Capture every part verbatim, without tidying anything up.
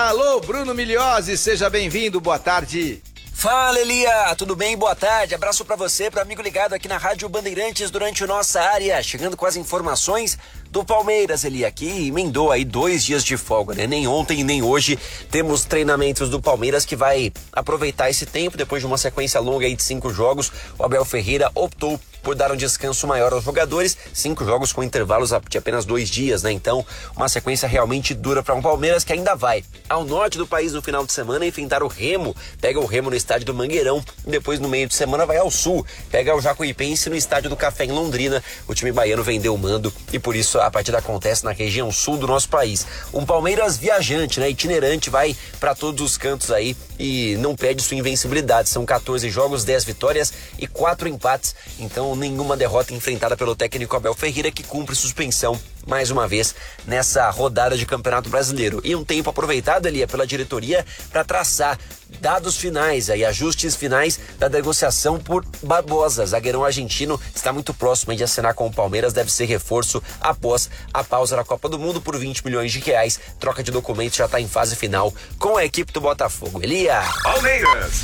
Alô, Bruno Miliose, seja bem-vindo, boa tarde. Fala, Elia, tudo bem? Boa tarde, abraço pra você, pro amigo ligado aqui na Rádio Bandeirantes durante o Nossa Área, chegando com as informações do Palmeiras, Elia, que emendou aí dois dias de folga, né? Nem ontem, nem hoje temos treinamentos do Palmeiras, que vai aproveitar esse tempo, depois de uma sequência longa aí de cinco jogos, o Abel Ferreira optou por dar um descanso maior aos jogadores, cinco jogos com intervalos de apenas dois dias, né? Então, uma sequência realmente dura para um Palmeiras que ainda vai ao norte do país no final de semana enfrentar o Remo, pega o Remo no estádio do Mangueirão, e depois no meio de semana vai ao sul, pega o Jacuipense no estádio do Café em Londrina. O time baiano vendeu o mando e por isso a partida acontece na região sul do nosso país. Um Palmeiras viajante, né? Itinerante, vai para todos os cantos aí e não perde sua invencibilidade. São quatorze jogos, dez vitórias e quatro empates. Então, nenhuma derrota enfrentada pelo técnico Abel Ferreira, que cumpre suspensão mais uma vez nessa rodada de Campeonato Brasileiro. E um tempo aproveitado ali pela diretoria para traçar dados finais, aí, ajustes finais da negociação por Barbosa. Zagueirão argentino está muito próximo de assinar com o Palmeiras, deve ser reforço após a pausa na Copa do Mundo por vinte milhões de reais. Troca de documentos já está em fase final com a equipe do Botafogo. Elia. Palmeiras.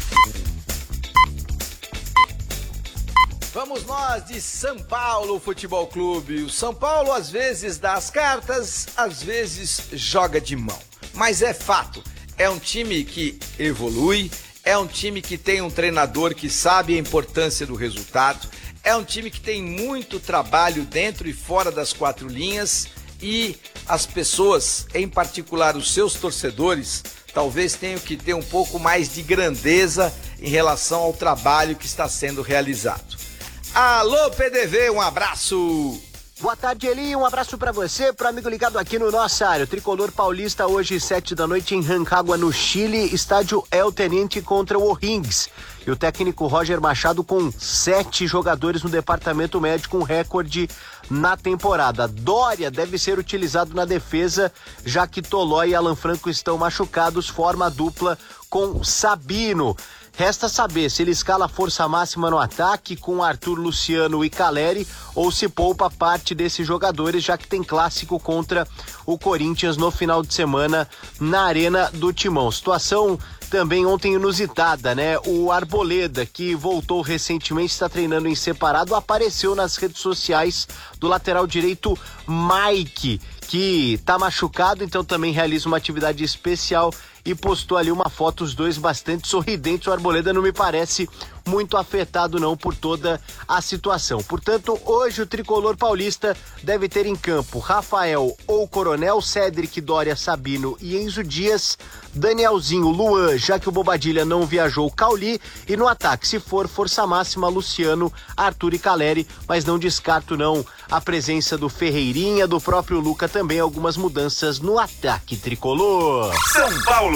Vamos nós de São Paulo Futebol Clube. O São Paulo às vezes dá as cartas, às vezes joga de mão. Mas é fato, é um time que evolui, é um time que tem um treinador que sabe a importância do resultado, é um time que tem muito trabalho dentro e fora das quatro linhas e as pessoas, em particular os seus torcedores, talvez tenham que ter um pouco mais de grandeza em relação ao trabalho que está sendo realizado. Alô, P D V, um abraço! Boa tarde, Eli, um abraço pra você, pro amigo ligado aqui no Nossa Área. O Tricolor Paulista hoje, sete da noite, em Rancagua, no Chile, estádio El Teniente contra o O'Higgins. E o técnico Roger Machado com sete jogadores no departamento médico, um recorde na temporada. Dória deve ser utilizado na defesa, já que Tolói e Alan Franco estão machucados, forma a dupla com Sabino. Resta saber se ele escala a força máxima no ataque com Arthur, Luciano e Caleri ou se poupa parte desses jogadores, já que tem clássico contra o Corinthians no final de semana na Arena do Timão. Situação também ontem inusitada, né? O Arboleda, que voltou recentemente, está treinando em separado, apareceu nas redes sociais do lateral direito Mike, que tá machucado, então também realiza uma atividade especial e postou ali uma foto, os dois bastante sorridentes. O Arboleda não me parece muito afetado não por toda a situação. Portanto, hoje o Tricolor Paulista deve ter em campo Rafael ou Coronel, Cédric, Dória, Sabino e Enzo Dias, Danielzinho, Luan, já que o Bobadilha não viajou, Cauli, e no ataque, se for força máxima, Luciano, Arthur e Caleri, mas não descarto não a presença do Ferreirinha, do próprio Luca, também algumas mudanças no ataque tricolor. São Paulo.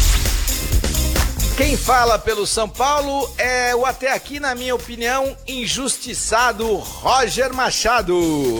Quem fala pelo São Paulo é o até aqui, na minha opinião, injustiçado Roger Machado.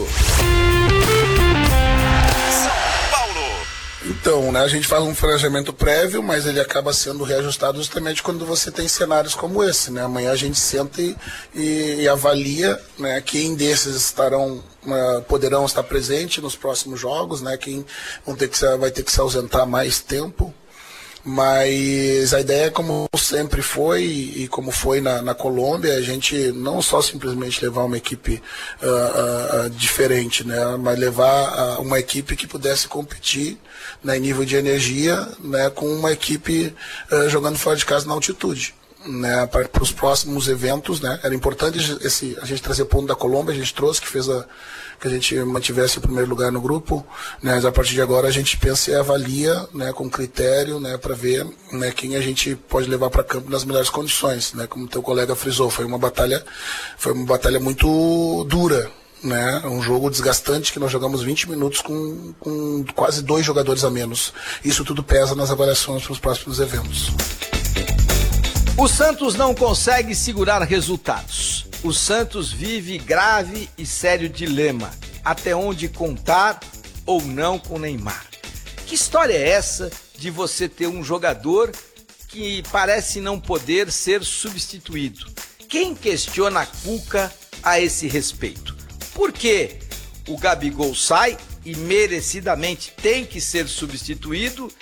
São Paulo. Então, né, a gente faz um planejamento prévio, mas ele acaba sendo reajustado justamente quando você tem cenários como esse, né? Amanhã a gente senta e, e, e avalia, né, quem desses estarão, uh, poderão estar presente nos próximos jogos, né? Quem vão ter que se, vai ter que se ausentar mais tempo. Mas a ideia, como sempre foi e como foi na, na Colômbia, a gente não só simplesmente levar uma equipe uh, uh, diferente, né, mas levar uh, uma equipe que pudesse competir, né, em nível de energia, né, com uma equipe uh, jogando fora de casa na altitude. Né, para, para os próximos eventos, né, era importante esse, a gente trazer ponto da Colômbia, a gente trouxe, que fez a, que a gente mantivesse o primeiro lugar no grupo, né, mas a partir de agora a gente pensa e avalia, né, com critério, né, para ver, né, quem a gente pode levar para campo nas melhores condições, né, como teu colega frisou, foi uma batalha, foi uma batalha muito dura, né, um jogo desgastante que nós jogamos vinte minutos com, com quase dois jogadores a menos. Isso tudo pesa nas avaliações para os próximos eventos. O Santos não consegue segurar resultados. O Santos vive grave e sério dilema. Até onde contar ou não com Neymar? Que história é essa de você ter um jogador que parece não poder ser substituído? Quem questiona a Cuca a esse respeito? Por que o Gabigol sai e merecidamente tem que ser substituído